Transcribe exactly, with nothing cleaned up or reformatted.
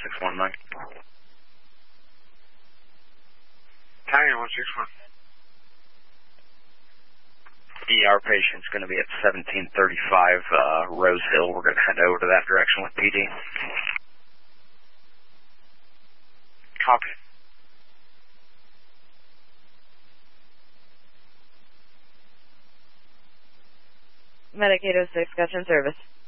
six one, Mike. Tiger one six one. E R patient's going to be at seventeen thirty-five uh, Rose Hill. We're going to head over to that direction with P D. Copy. Medicaid oh six, Gotcha in service.